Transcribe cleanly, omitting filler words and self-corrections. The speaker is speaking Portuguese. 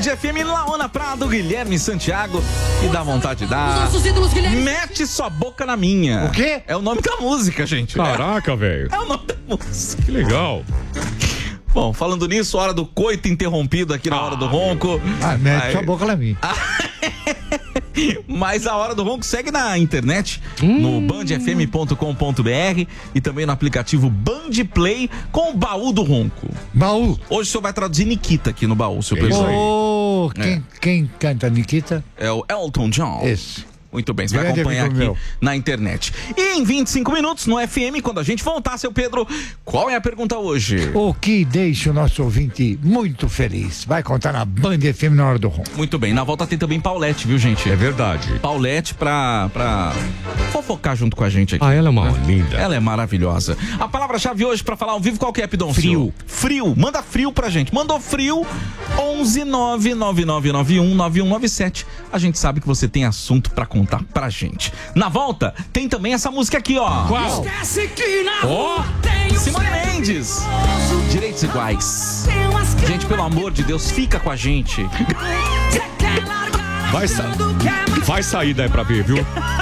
FM, Laona Prado, Guilherme Santiago. E dá vontade de dar. Mete sua boca na minha. O quê? É o nome da música, gente. Caraca, velho. É o nome da música. Que legal. Bom, falando nisso, hora do coito interrompido aqui na hora do ronco. Mete sua boca na minha. Mas a Hora do Ronco segue na internet, no bandfm.com.br e também no aplicativo Band Play com o Baú do Ronco. Baú. Hoje o senhor vai traduzir Nikita aqui no baú, seu pessoal. Oh, quem canta Nikita? É o Elton John. Esse. Muito bem, você vai acompanhar aqui na internet. E em 25 minutos no FM, quando a gente voltar, seu Pedro, qual é a pergunta hoje? O que deixa o nosso ouvinte muito feliz? Vai contar na Band FM na Hora do Ronco. Muito bem, na volta tem também Paulette, viu, gente? É verdade. Paulette pra fofocar junto com a gente aqui. Ela é uma linda. Ela é maravilhosa. A palavra-chave hoje pra falar ao vivo, qual que é, Pidoncio? Frio. Frio. Manda frio pra gente. Mandou frio, 11999919197. A gente sabe que você tem assunto pra contar pra gente. Na volta, tem também essa música aqui, ó. Qual? Ó, Simone Mendes. Direitos iguais. Gente, pelo amor de Deus, fica com a gente. Vai sair daí pra ver, viu?